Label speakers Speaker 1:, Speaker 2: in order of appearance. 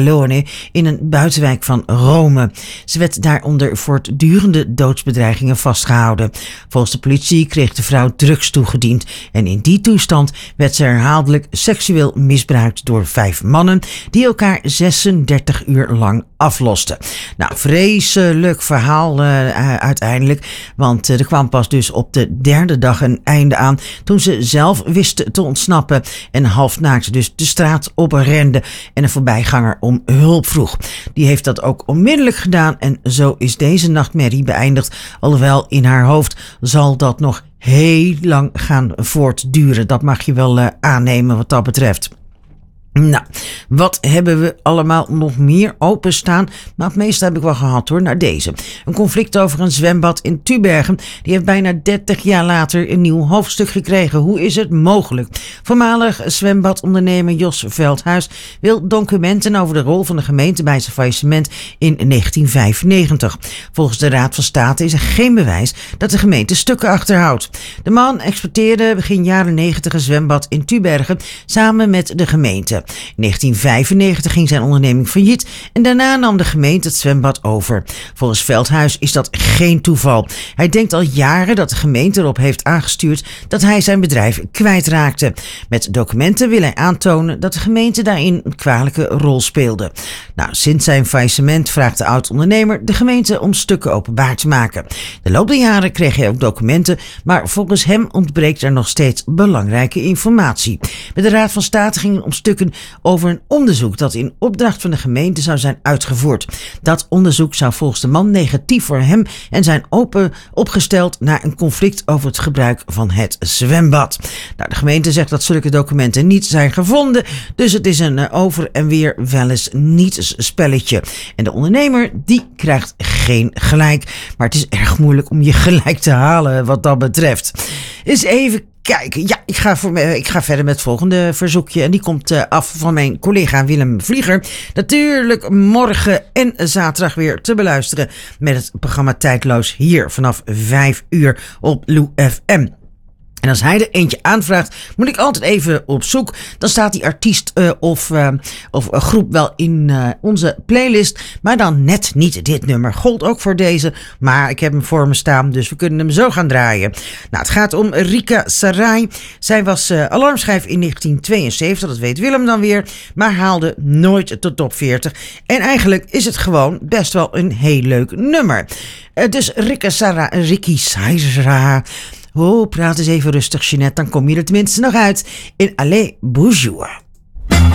Speaker 1: Leone in een buitenwijk van Rome. Ze werd daar onder voortdurende doodsbedreigingen vastgehouden. Volgens de politie kreeg de vrouw drugs toegediend en in die toestand werd ze herhaaldelijk seksueel misbruikt door 5 mannen die elkaar 36 uur lang aflosten. Nou, vreselijk verhaal uiteindelijk, want er kwam pas dus op de 3e dag een einde aan toen ze zelf wist te ontsnappen en halfnaakt dus de straat oprende en een voorbijganger om hulp vroeg. Die heeft dat ook onmiddellijk gedaan en zo is deze nachtmerrie beëindigd, alhoewel in haar hoofd zal dat nog heel lang gaan voortduren. Dat mag je wel aannemen wat dat betreft. Nou, wat hebben we allemaal nog meer openstaan? Maar het meeste heb ik wel gehad hoor, naar deze. Een conflict over een zwembad in Tubergen. Die heeft bijna 30 jaar later een nieuw hoofdstuk gekregen. Hoe is het mogelijk? Voormalig zwembadondernemer Jos Veldhuis wil documenten over de rol van de gemeente bij zijn faillissement in 1995. Volgens de Raad van State is er geen bewijs dat de gemeente stukken achterhoudt. De man exploiteerde begin jaren 90 een zwembad in Tubergen samen met de gemeente. In 1995 ging zijn onderneming failliet en daarna nam de gemeente het zwembad over. Volgens Veldhuis is dat geen toeval. Hij denkt al jaren dat de gemeente erop heeft aangestuurd dat hij zijn bedrijf kwijtraakte. Met documenten wil hij aantonen dat de gemeente daarin een kwalijke rol speelde. Nou, sinds zijn faillissement vraagt de oud-ondernemer de gemeente om stukken openbaar te maken. De loop der jaren kreeg hij ook documenten, maar volgens hem ontbreekt er nog steeds belangrijke informatie. Bij de Raad van State ging het om stukken over een onderzoek dat in opdracht van de gemeente zou zijn uitgevoerd. Dat onderzoek zou volgens de man negatief voor hem en zijn opgesteld naar een conflict over het gebruik van het zwembad. Nou, de gemeente zegt dat zulke documenten niet zijn gevonden, dus het is een over en weer wel eens niets spelletje. En de ondernemer die krijgt geen gelijk, maar het is erg moeilijk om je gelijk te halen wat dat betreft. Eens even kijken. Ja, ik ga verder met het volgende verzoekje. En die komt af van mijn collega Willem Vlieger. Natuurlijk morgen en zaterdag weer te beluisteren met het programma Tijdloos hier vanaf 5 uur op Lou FM. En als hij er eentje aanvraagt, moet ik altijd even op zoek. Dan staat die artiest of groep wel in onze playlist. Maar dan net niet dit nummer. Gold ook voor deze. Maar ik heb hem voor me staan, dus we kunnen hem zo gaan draaien. Nou, het gaat om Rika Sarai. Zij was alarmschijf in 1972, dat weet Willem dan weer. Maar haalde nooit de top 40. En eigenlijk is het gewoon best wel een heel leuk nummer. Dus Riki Sarai. Oh, praat eens even rustig, Jeanette, dan kom je er tenminste nog uit in Allez, bonjour.